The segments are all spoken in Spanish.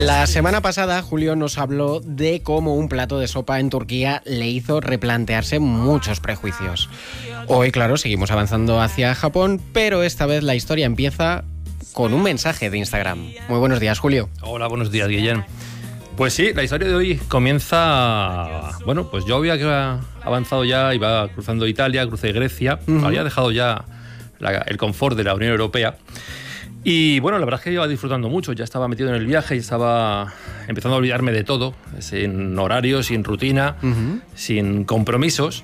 La semana pasada Julio nos habló de cómo un plato de sopa en Turquía le hizo replantearse muchos prejuicios. Hoy, claro, seguimos avanzando hacia Japón, pero esta vez la historia empieza con un mensaje de Instagram. Muy buenos días, Julio. Hola, buenos días, Guillén. Pues sí, la historia de hoy comienza... Bueno, pues yo había avanzado ya, iba cruzando Italia, crucé Grecia, había dejado ya el confort de la Unión Europea. Y bueno, la verdad es que iba disfrutando mucho, ya estaba metido en el viaje, ya estaba empezando a olvidarme de todo, sin horario, sin rutina, sin compromisos.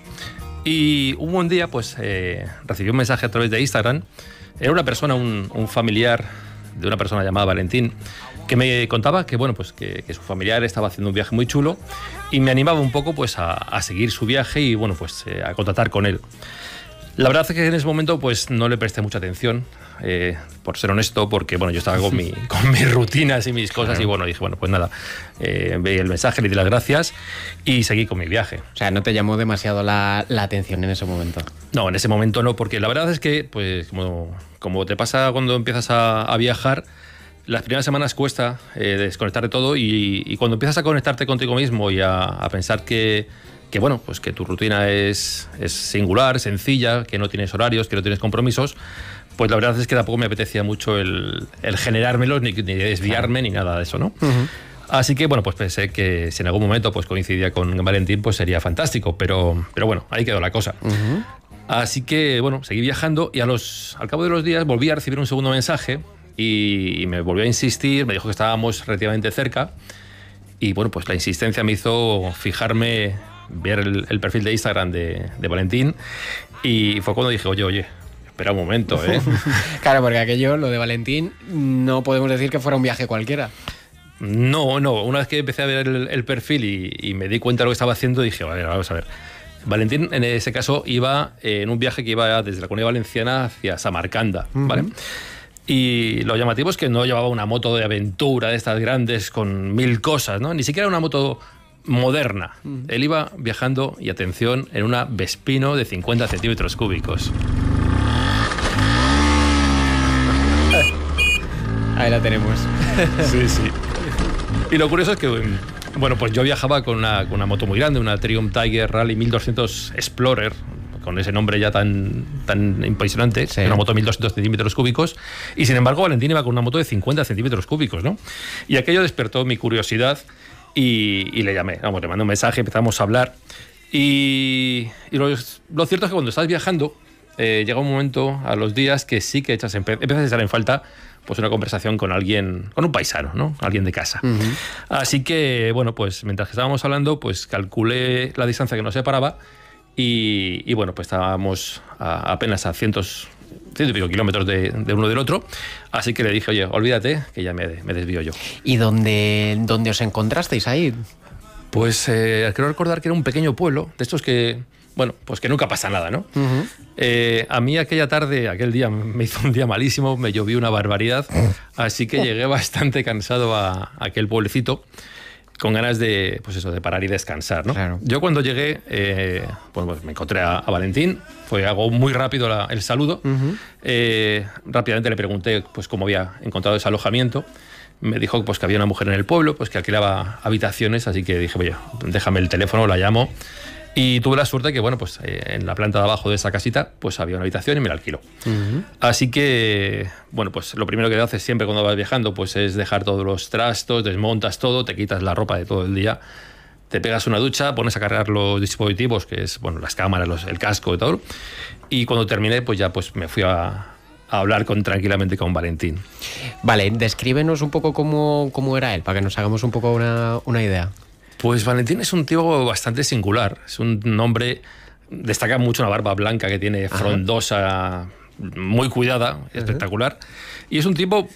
Y un buen día, pues recibí un mensaje a través de Instagram. Era una persona, un familiar de una persona llamada Valentín, que me contaba que, bueno, pues que su familiar estaba haciendo un viaje muy chulo y me animaba un poco pues a seguir su viaje y, bueno, pues a contactar con él. La verdad es que en ese momento pues no le presté mucha atención, por ser honesto, porque bueno, yo estaba con mis rutinas y mis cosas. Claro. Y bueno, dije, bueno, pues nada, veí el mensaje, le di las gracias y seguí con mi viaje. O sea, ¿no te llamó demasiado la atención en ese momento? No, en ese momento no, porque la verdad es que, pues como te pasa cuando empiezas a viajar, las primeras semanas cuesta desconectar de todo y cuando empiezas a conectarte contigo mismo y a pensar que bueno, pues que tu rutina es singular, sencilla, que no tienes horarios, que no tienes compromisos, pues la verdad es que tampoco me apetecía mucho el generármelos, ni desviarme, ni nada de eso, ¿no? Así que, bueno, pues pensé que si en algún momento pues coincidía con Valentín, pues sería fantástico, pero bueno, ahí quedó la cosa. Así que, bueno, seguí viajando y al cabo de los días volví a recibir un segundo mensaje y me volvió a insistir, me dijo que estábamos relativamente cerca y, bueno, pues la insistencia me hizo fijarme, ver el perfil de Instagram de Valentín y fue cuando dije, oye, espera un momento, ¿eh? Claro, porque aquello, lo de Valentín, no podemos decir que fuera un viaje cualquiera. No, una vez que empecé a ver el perfil y me di cuenta de lo que estaba haciendo, dije, vamos a ver. Valentín, en ese caso, iba en un viaje que iba desde la Comunidad Valenciana hacia Samarcanda, ¿vale? Y lo llamativo es que no llevaba una moto de aventura de estas grandes con 1000 cosas, ¿no? Ni siquiera una moto moderna. Él iba viajando, y atención, en una Vespino de 50 centímetros cúbicos. Ahí la tenemos. Sí, sí. Y lo curioso es que, bueno, pues yo viajaba con una moto muy grande, una Triumph Tiger Rally 1200 Explorer, con ese nombre ya tan impresionante, sí. Una moto de 1200 centímetros cúbicos, y sin embargo Valentín iba con una moto de 50 centímetros cúbicos, ¿no? Y aquello despertó mi curiosidad y le llamé, vamos, le mandé un mensaje, empezamos a hablar, y lo cierto es que cuando estás viajando, llega un momento a los días que sí que empiezas a echar en falta pues una conversación con alguien, con un paisano, ¿no? Alguien de casa. Así que, bueno, pues mientras que estábamos hablando, pues calculé la distancia que nos separaba y bueno, pues estábamos apenas a ciento y pico kilómetros de uno del otro, así que le dije, oye, olvídate, que ya me desvío yo. ¿Y dónde os encontrasteis ahí? Pues creo recordar que era un pequeño pueblo, de estos que, bueno, pues que nunca pasa nada, ¿no? A mí aquel día me hizo un día malísimo, me llovió una barbaridad, así que llegué bastante cansado a aquel pueblecito, con ganas de, pues eso, de parar y descansar, ¿no? Claro. Yo cuando llegué, pues me encontré a Valentín, fue algo muy rápido el saludo. Rápidamente le pregunté pues cómo había encontrado ese alojamiento. Me dijo pues que había una mujer en el pueblo, pues que alquilaba habitaciones, así que dije, oye, déjame el teléfono, la llamo. Y tuve la suerte que, bueno, pues en la planta de abajo de esa casita pues había una habitación y me la alquiló. Así que, bueno, pues lo primero que haces siempre cuando vas viajando pues es dejar todos los trastos, desmontas todo, te quitas la ropa de todo el día, te pegas una ducha, pones a cargar los dispositivos, que es, bueno, las cámaras, el casco y todo. Y cuando terminé, pues ya pues me fui a hablar tranquilamente con Valentín. Vale, descríbenos un poco cómo era él, para que nos hagamos un poco una idea. Pues Valentín es un tío bastante singular. Es un hombre, destaca mucho una barba blanca que tiene frondosa, muy cuidada, espectacular. Y es un tipo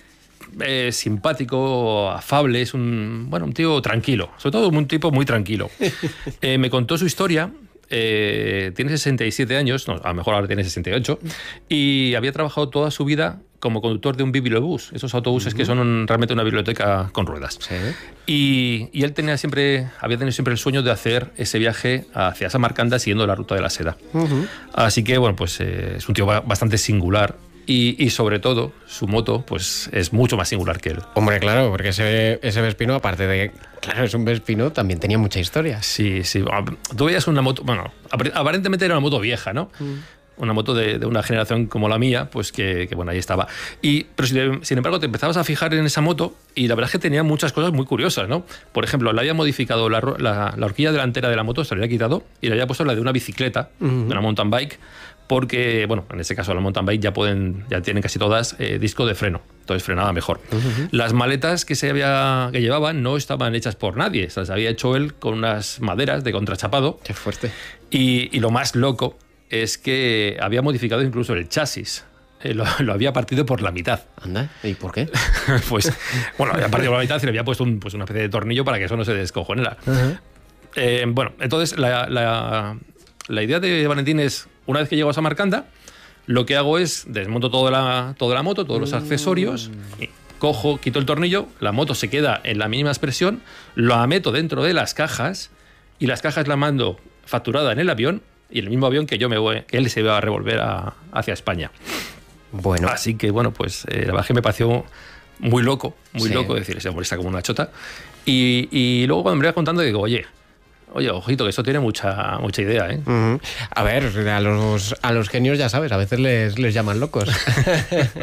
simpático, afable, es un tío tranquilo, sobre todo un tipo muy tranquilo. Me contó su historia. Tiene 67 años, no, a lo mejor ahora tiene 68, y había trabajado toda su vida como conductor de un bibliobús, esos autobuses que son realmente una biblioteca con ruedas. Sí. Y él había tenido siempre el sueño de hacer ese viaje hacia Samarcanda siguiendo la ruta de la seda. Así que, bueno, pues es un tío bastante singular Y sobre todo, su moto pues es mucho más singular que él. Hombre, claro, porque ese Vespino, aparte de... Claro, es un Vespino, también tenía mucha historia. Sí. Tú veías una moto... Bueno, aparentemente era una moto vieja, ¿no? Una moto de una generación como la mía, pues que bueno, ahí estaba. Pero sin embargo, te empezabas a fijar en esa moto y la verdad es que tenía muchas cosas muy curiosas, ¿no? Por ejemplo, le había modificado la horquilla delantera de la moto, se la había quitado y le había puesto la de una bicicleta, de una mountain bike, porque, bueno, en este caso la mountain bike ya tienen casi todas disco de freno, entonces frenaba mejor. Las maletas que llevaban no estaban hechas por nadie, se las había hecho él con unas maderas de contrachapado. Qué fuerte. Y lo más loco es que había modificado incluso el chasis. Lo había partido por la mitad. Anda, ¿y por qué? Pues, bueno, había partido por la mitad y le había puesto una especie de tornillo para que eso no se descojonara. Bueno, entonces la idea de Valentín es, una vez que llego a Samarcanda, lo que hago es desmonto toda la moto, todos los accesorios, y quito el tornillo, la moto se queda en la mínima expresión, la meto dentro de las cajas y las cajas las mando facturada en el avión y el mismo avión que él se iba a revolver hacia España. Bueno. Así que, bueno, pues la verdad que me pareció muy loco decir, ese hombre está como una chota. Y luego cuando me iba contando digo, oye, ojito, que eso tiene mucha idea, ¿eh? A ver, a los genios ya sabes, a veces les llaman locos.